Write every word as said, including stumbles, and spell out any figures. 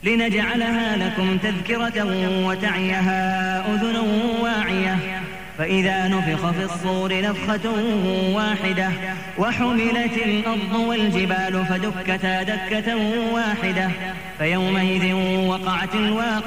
لنجعلها لكم تذكرة وتعيها أذن واعية. فإذا نفخ في الصور نفخة واحدة وحملت الأرض والجبال فدكتا دكة واحدة فيومئذ وقعت الواقعة.